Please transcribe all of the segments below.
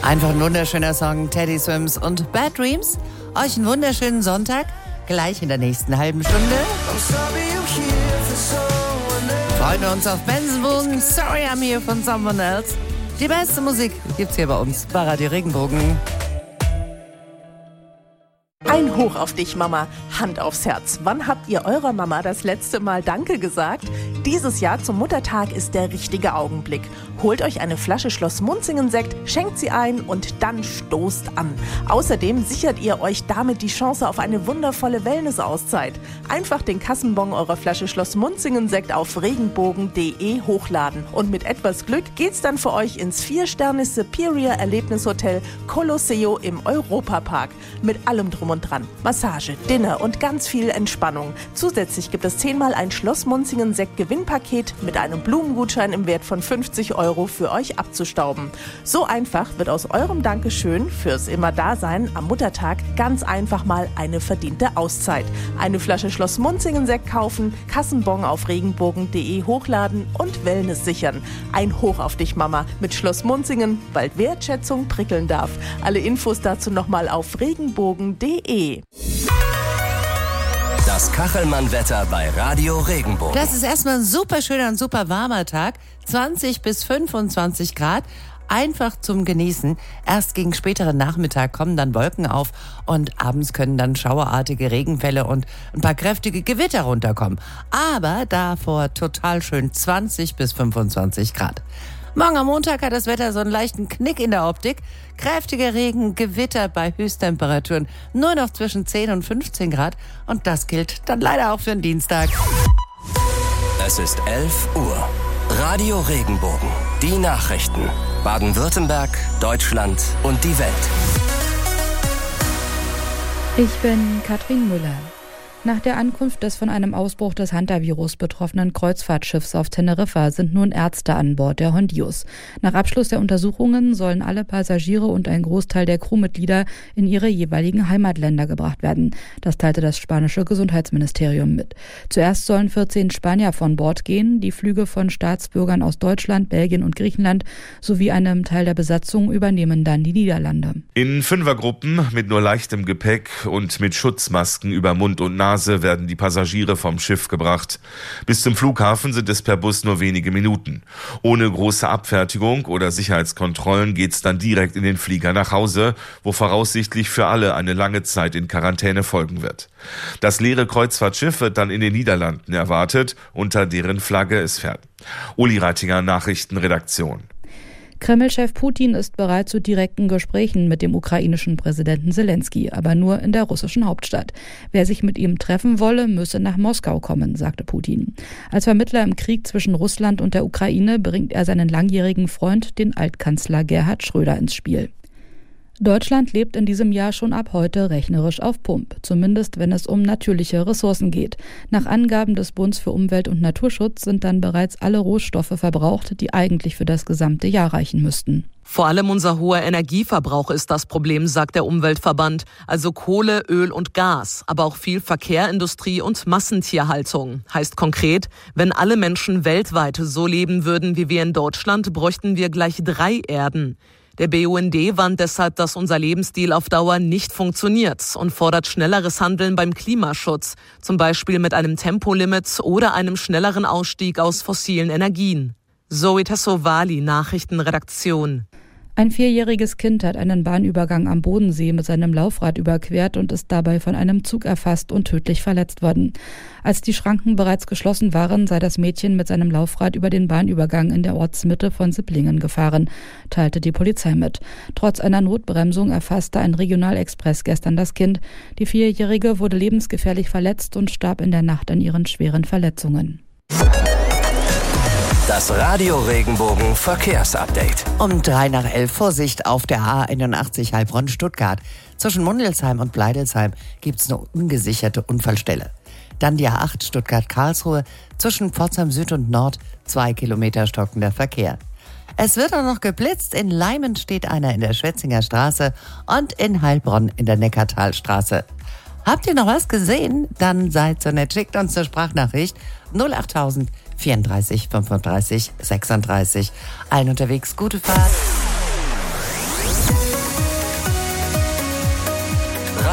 Einfach ein wunderschöner Song, Teddy Swims und Bad Dreams. Euch einen wunderschönen Sonntag, gleich in der nächsten halben Stunde. Freuen wir uns auf Bensenbogen, Sorry I'm Here von Someone Else. Die beste Musik gibt's hier bei uns bei Radio Regenbogen. Ein Hoch auf dich, Mama. Hand aufs Herz. Wann habt ihr eurer Mama das letzte Mal Danke gesagt? Dieses Jahr zum Muttertag ist der richtige Augenblick. Holt euch eine Flasche Schloss Munzingen-Sekt, schenkt sie ein und dann stoßt an. Außerdem sichert ihr euch damit die Chance auf eine wundervolle Wellness-Auszeit. Einfach den Kassenbon eurer Flasche Schloss Munzingen-Sekt auf regenbogen.de hochladen. Und mit etwas Glück geht's dann für euch ins 4-Sterne Superior Erlebnishotel Colosseo im Europapark. Mit allem drum und dran. Massage, Dinner und ganz viel Entspannung. Zusätzlich gibt es 10-mal ein Schloss Munzingen-Sekt Gewinnpaket mit einem Blumengutschein im Wert von 50 € für euch abzustauben. So einfach wird aus eurem Dankeschön fürs Immer-Dasein am Muttertag ganz einfach mal eine verdiente Auszeit. Eine Flasche Schloss Munzingen-Sekt kaufen, Kassenbon auf regenbogen.de hochladen und Wellness sichern. Ein Hoch auf dich, Mama, mit Schloss Munzingen, bald Wertschätzung prickeln darf. Alle Infos dazu nochmal auf regenbogen.de. Das Kachelmann-Wetter bei Radio Regenbogen. Das ist erstmal ein super schöner und super warmer Tag. 20 bis 25 Grad. Einfach zum Genießen. Erst gegen späteren Nachmittag kommen dann Wolken auf und abends können dann schauerartige Regenfälle und ein paar kräftige Gewitter runterkommen. Aber davor total schön 20 bis 25 Grad. Morgen am Montag hat das Wetter so einen leichten Knick in der Optik. Kräftiger Regen, Gewitter bei Höchsttemperaturen nur noch zwischen 10 und 15 Grad. Und das gilt dann leider auch für den Dienstag. Es ist 11 Uhr. Radio Regenbogen. Die Nachrichten. Baden-Württemberg, Deutschland und die Welt. Ich bin Katrin Müller. Nach der Ankunft des von einem Ausbruch des Hantavirus betroffenen Kreuzfahrtschiffs auf Teneriffa sind nun Ärzte an Bord der Hondius. Nach Abschluss der Untersuchungen sollen alle Passagiere und ein Großteil der Crewmitglieder in ihre jeweiligen Heimatländer gebracht werden. Das teilte das spanische Gesundheitsministerium mit. Zuerst sollen 14 Spanier von Bord gehen, die Flüge von Staatsbürgern aus Deutschland, Belgien und Griechenland sowie einem Teil der Besatzung übernehmen dann die Niederlande. In Fünfergruppen mit nur leichtem Gepäck und mit Schutzmasken über Mund und Nase werden die Passagiere vom Schiff gebracht. Bis zum Flughafen sind es per Bus nur wenige Minuten. Ohne große Abfertigung oder Sicherheitskontrollen geht's dann direkt in den Flieger nach Hause, wo voraussichtlich für alle eine lange Zeit in Quarantäne folgen wird. Das leere Kreuzfahrtschiff wird dann in den Niederlanden erwartet, unter deren Flagge es fährt. Uli Reitinger, Nachrichtenredaktion. Kreml-Chef Putin ist bereit zu direkten Gesprächen mit dem ukrainischen Präsidenten Selenskyj, aber nur in der russischen Hauptstadt. Wer sich mit ihm treffen wolle, müsse nach Moskau kommen, sagte Putin. Als Vermittler im Krieg zwischen Russland und der Ukraine bringt er seinen langjährigen Freund, den Altkanzler Gerhard Schröder, ins Spiel. Deutschland lebt in diesem Jahr schon ab heute rechnerisch auf Pump, zumindest wenn es um natürliche Ressourcen geht. Nach Angaben des Bundes für Umwelt- und Naturschutz sind dann bereits alle Rohstoffe verbraucht, die eigentlich für das gesamte Jahr reichen müssten. Vor allem unser hoher Energieverbrauch ist das Problem, sagt der Umweltverband. Also Kohle, Öl und Gas, aber auch viel Verkehr, Industrie und Massentierhaltung. Heißt konkret, wenn alle Menschen weltweit so leben würden wie wir in Deutschland, bräuchten wir gleich 3 Erden. Der BUND warnt deshalb, dass unser Lebensstil auf Dauer nicht funktioniert und fordert schnelleres Handeln beim Klimaschutz, zum Beispiel mit einem Tempolimit oder einem schnelleren Ausstieg aus fossilen Energien. Zoe Tassovali, Nachrichtenredaktion. Ein 4-jähriges Kind hat einen Bahnübergang am Bodensee mit seinem Laufrad überquert und ist dabei von einem Zug erfasst und tödlich verletzt worden. Als die Schranken bereits geschlossen waren, sei das Mädchen mit seinem Laufrad über den Bahnübergang in der Ortsmitte von Sipplingen gefahren, teilte die Polizei mit. Trotz einer Notbremsung erfasste ein Regionalexpress gestern das Kind. Die 4-Jährige wurde lebensgefährlich verletzt und starb in der Nacht an ihren schweren Verletzungen. Das Radio Regenbogen Verkehrsupdate. Um 11:03 Vorsicht auf der A81 Heilbronn-Stuttgart. Zwischen Mundelsheim und Bleidelsheim gibt's eine ungesicherte Unfallstelle. Dann die A8 Stuttgart-Karlsruhe. Zwischen Pforzheim Süd und Nord 2 Kilometer stockender Verkehr. Es wird auch noch geblitzt. In Leimen steht einer in der Schwetzinger Straße und in Heilbronn in der Neckartalstraße. Habt ihr noch was gesehen? Dann seid so nett, schickt uns eine Sprachnachricht 08000 34 35 36. Allen unterwegs gute Fahrt.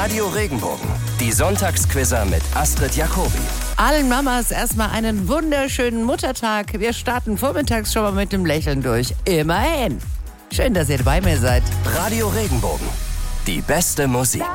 Radio Regenbogen. Die Sonntagsquizzer mit Astrid Jacobi. Allen Mamas erstmal einen wunderschönen Muttertag. Wir starten vormittags schon mal mit dem Lächeln durch. Immerhin. Schön, dass ihr bei mir seid. Radio Regenbogen. Die beste Musik.